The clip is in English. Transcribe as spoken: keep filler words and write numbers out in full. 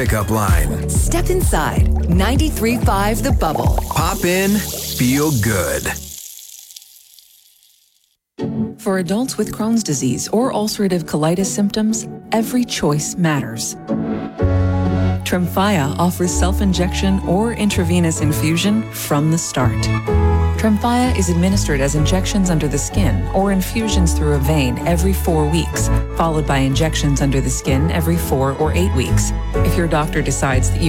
pickup line. Step inside ninety-three point five The Bubble. Pop in, feel good. For adults with Crohn's disease or ulcerative colitis symptoms, every choice matters. Tremfya offers self-injection or intravenous infusion from the start. Tremfya is administered as injections under the skin or infusions through a vein every four weeks, followed by injections under the skin every four or eight weeks. If your doctor decides that you